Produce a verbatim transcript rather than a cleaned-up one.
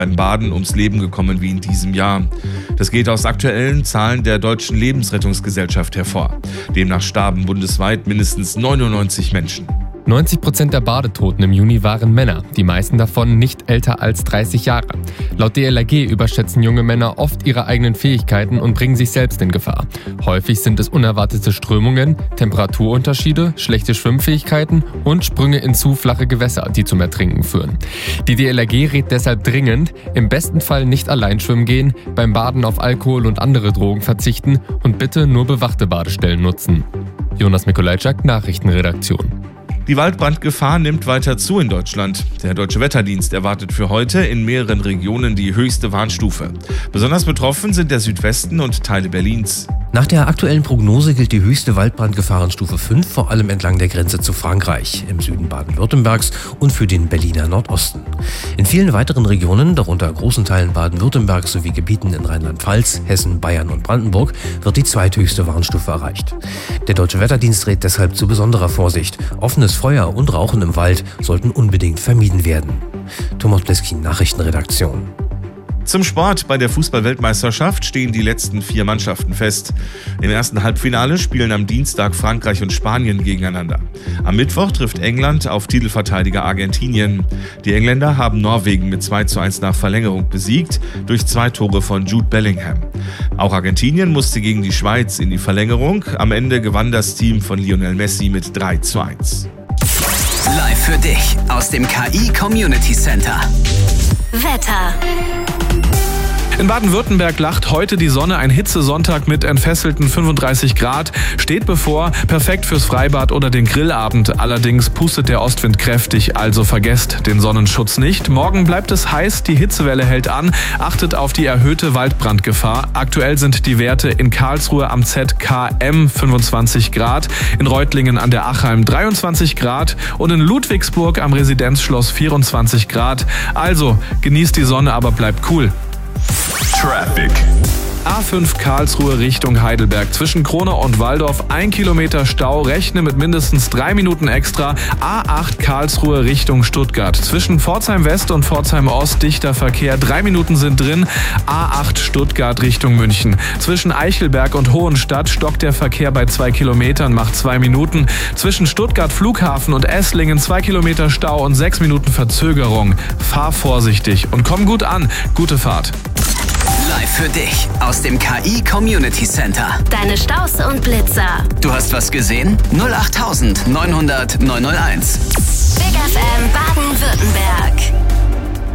beim Baden ums Leben gekommen wie in diesem Jahr. Das geht aus aktuellen Zahlen der Deutschen Lebensrettungsgesellschaft hervor. Demnach starben bundesweit mindestens neunundneunzig Menschen. neunzig Prozent der Badetoten im Juni waren Männer, die meisten davon nicht älter als dreißig Jahre. Laut D L R G überschätzen junge Männer oft ihre eigenen Fähigkeiten und bringen sich selbst in Gefahr. Häufig sind es unerwartete Strömungen, Temperaturunterschiede, schlechte Schwimmfähigkeiten und Sprünge in zu flache Gewässer, die zum Ertrinken führen. Die D L R G rät deshalb dringend, im besten Fall nicht allein schwimmen gehen, beim Baden auf Alkohol und andere Drogen verzichten und bitte nur bewachte Badestellen nutzen. Jonas Mikolajczak, Nachrichtenredaktion. Die Waldbrandgefahr nimmt weiter zu in Deutschland. Der Deutsche Wetterdienst erwartet für heute in mehreren Regionen die höchste Warnstufe. Besonders betroffen sind der Südwesten und Teile Berlins. Nach der aktuellen Prognose gilt die höchste Waldbrandgefahrenstufe fünf vor allem entlang der Grenze zu Frankreich, im Süden Baden-Württembergs und für den Berliner Nordosten. In vielen weiteren Regionen, darunter großen Teilen Baden-Württembergs sowie Gebieten in Rheinland-Pfalz, Hessen, Bayern und Brandenburg, wird die zweithöchste Warnstufe erreicht. Der Deutsche Wetterdienst rät deshalb zu besonderer Vorsicht. Offenes Feuer und Rauchen im Wald sollten unbedingt vermieden werden. Thomas Pleskin, Nachrichtenredaktion. Zum Sport. Bei der Fußball-Weltmeisterschaft stehen die letzten vier Mannschaften fest. Im ersten Halbfinale spielen am Dienstag Frankreich und Spanien gegeneinander. Am Mittwoch trifft England auf Titelverteidiger Argentinien. Die Engländer haben Norwegen mit zwei zu eins nach Verlängerung besiegt, durch zwei Tore von Jude Bellingham. Auch Argentinien musste gegen die Schweiz in die Verlängerung. Am Ende gewann das Team von Lionel Messi mit drei zu eins. Live für dich aus dem K I Community Center. Wetter. In Baden-Württemberg lacht heute die Sonne. Ein Hitzesonntag mit entfesselten fünfunddreißig Grad steht bevor. Perfekt fürs Freibad oder den Grillabend. Allerdings pustet der Ostwind kräftig, also vergesst den Sonnenschutz nicht. Morgen bleibt es heiß, die Hitzewelle hält an. Achtet auf die erhöhte Waldbrandgefahr. Aktuell sind die Werte in Karlsruhe am Z K M fünfundzwanzig Grad, in Reutlingen an der Achheim dreiundzwanzig Grad und in Ludwigsburg am Residenzschloss vierundzwanzig Grad. Also genießt die Sonne, aber bleibt cool. Traffic. A fünf Karlsruhe Richtung Heidelberg. Zwischen Kronau und Walldorf ein Kilometer Stau. Rechne mit mindestens drei Minuten extra. A acht Karlsruhe Richtung Stuttgart. Zwischen Pforzheim West und Pforzheim Ost dichter Verkehr. Drei Minuten sind drin. A acht Stuttgart Richtung München. Zwischen Eichelberg und Hohenstadt stockt der Verkehr bei zwei Kilometern, macht zwei Minuten. Zwischen Stuttgart Flughafen und Esslingen zwei Kilometer Stau und sechs Minuten Verzögerung. Fahr vorsichtig und komm gut an. Gute Fahrt. Live für dich aus dem K I Community Center. Deine Staus und Blitzer. Du hast was gesehen? null acht neun null null neun null eins. Big F M Baden-Württemberg.